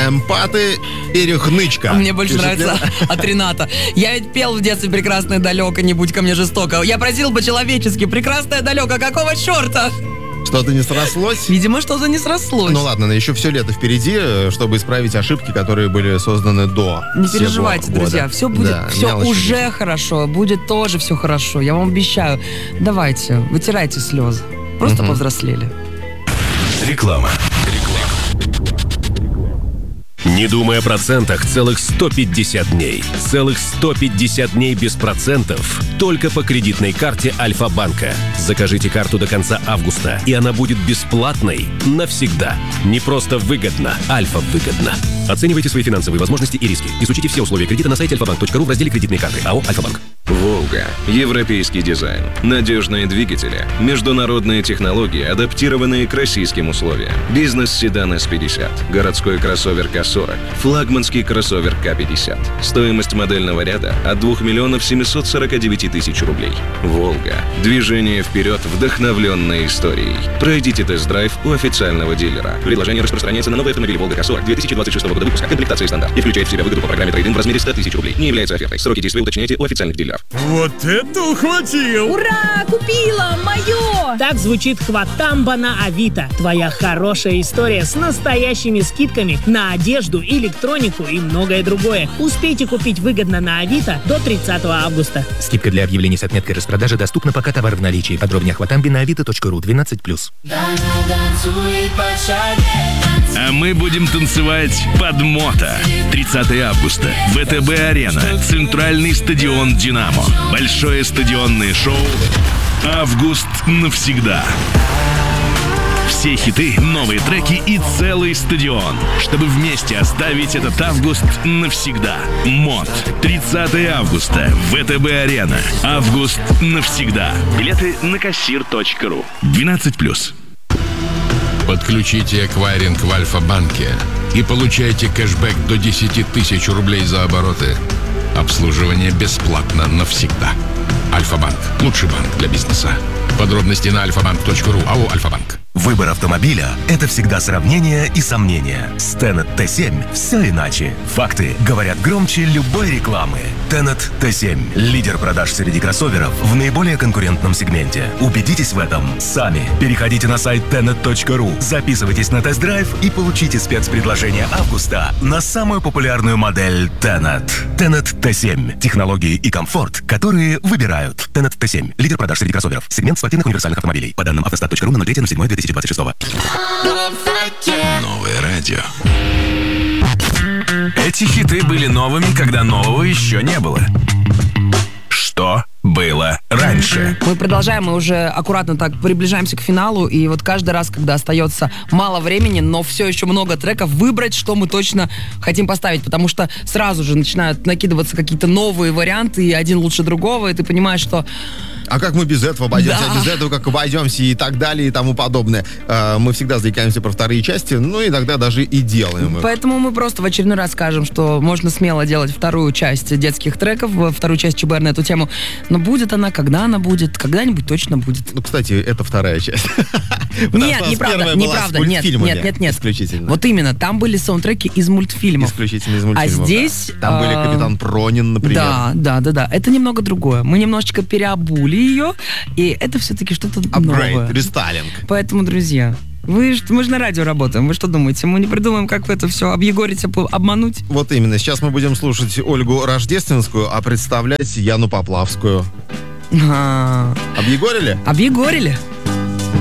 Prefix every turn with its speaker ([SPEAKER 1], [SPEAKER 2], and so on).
[SPEAKER 1] Эмпаты перехнычка.
[SPEAKER 2] Мне больше нравится от Рената. Я ведь пел в детстве «Прекрасное далеко, не будь ко мне жестоко». Я просил по-человечески: прекрасное далеко, какого черта?
[SPEAKER 1] Что-то не срослось?
[SPEAKER 2] Видимо, что-то не срослось.
[SPEAKER 1] Ну ладно, еще все лето впереди, чтобы исправить ошибки, которые были созданы до.
[SPEAKER 2] Не переживайте, друзья, все будет, все уже хорошо, будет тоже все хорошо, я вам обещаю. Давайте, вытирайте слезы. Просто повзрослели.
[SPEAKER 3] Реклама. Не думай о процентах целых 150 дней. Целых 150 дней без процентов. Только по кредитной карте Альфа-банка. Закажите карту до конца августа, и она будет бесплатной навсегда. Не просто выгодно, Альфа-выгодно. Оценивайте свои финансовые возможности и риски. Изучите все условия кредита на сайте alfabank.ru в разделе «Кредитные карты». АО «Альфа-банк».
[SPEAKER 4] «Волга». Европейский дизайн. Надежные двигатели. Международные технологии, адаптированные к российским условиям. Бизнес-седан S50. Городской кроссовер К40. Флагманский кроссовер К50. Стоимость модельного ряда от 2 миллионов 749 тысяч рублей. «Волга». Движение вперед, вдохновленной историей. Пройдите тест-драйв у официального дилера. Предложение распространяется на новые автомобили «Волга К40» 2026 года выпуска. Комплектация стандарт. И включает в себя выгоду по программе трейд-ин в размере 100 тысяч рублей. Не является офертой. Сроки действия уточняйте у официальных дилеров.
[SPEAKER 5] Вот это ухватил!
[SPEAKER 6] Ура! Купила! Мое!
[SPEAKER 7] Так звучит «Хватамба» на Авито. Твоя хорошая история с настоящими скидками на одежду, электронику и многое другое. Успейте купить выгодно на Авито до 30 августа.
[SPEAKER 8] Скидка для объявлений с отметкой распродажи доступна, пока товар в наличии. Подробнее о «Хватамбе» на avito.ru 12+.
[SPEAKER 3] А мы будем танцевать под мото. 30 августа. ВТБ-арена. Центральный стадион «Динамо». Большое стадионное шоу «Август навсегда». Все хиты, новые треки и целый стадион, чтобы вместе оставить этот август навсегда. МОТ. 30 августа. ВТБ-арена. Август навсегда. Билеты на кассир.ру. 12+.
[SPEAKER 9] Подключите эквайринг в Альфа-банке и получайте кэшбэк до 10 тысяч рублей за обороты. Обслуживание бесплатно навсегда. Альфа-банк. Лучший банк для бизнеса. Подробности на alfabank.ru. АО «Альфа-банк».
[SPEAKER 10] Выбор автомобиля – это всегда сравнение и сомнения. С Tenet T7 все иначе. Факты говорят громче любой рекламы. Tenet T7 – лидер продаж среди кроссоверов в наиболее конкурентном сегменте. Убедитесь в этом сами. Переходите на сайт tenet.ru, записывайтесь на тест-драйв и получите спецпредложение августа на самую популярную модель Tenet. Tenet T7 – технологии и комфорт, которые выбирают. Tenet T7 – лидер продаж среди кроссоверов. Сегмент спортивных универсальных автомобилей. По данным автостат.ру на 03.07.2026.
[SPEAKER 3] Новое радио. Эти хиты были новыми, когда нового еще не было. Что было раньше?
[SPEAKER 2] Мы продолжаем, мы уже аккуратно так приближаемся к финалу, и вот каждый раз, когда остается мало времени, но все еще много треков, выбрать, что мы точно хотим поставить, потому что сразу же начинают накидываться какие-то новые варианты, и один лучше другого, и ты понимаешь, что...
[SPEAKER 1] А как мы без этого обойдемся? Да. Без этого как обойдемся и так далее и тому подобное. Мы всегда заикаемся про вторые части, ну иногда даже и делаем их.
[SPEAKER 2] Поэтому мы просто в очередной раз скажем, что можно смело делать вторую часть детских треков, вторую часть ЧБР на эту тему. Но будет она, когда она будет, когда-нибудь точно будет.
[SPEAKER 1] Ну, кстати, это вторая часть.
[SPEAKER 2] Нет, неправда. Нет.
[SPEAKER 1] Исключительно.
[SPEAKER 2] Вот именно, там были саундтреки из мультфильмов.
[SPEAKER 1] Исключительно из мультфильмов.
[SPEAKER 2] А здесь...
[SPEAKER 1] Там были Капитан Пронин, например.
[SPEAKER 2] Да. Это немного другое. Мы немножечко переобули ее, и это все-таки что-то новое.
[SPEAKER 1] Апгрейд, рестайлинг.
[SPEAKER 2] Поэтому, друзья, мы же на радио работаем. Вы что думаете? Мы не придумаем, как это все объегорить, обмануть?
[SPEAKER 1] Вот именно. Сейчас мы будем слушать Ольгу Рождественскую, а представлять Яну Поплавскую. Объегорили?
[SPEAKER 2] Объегорили.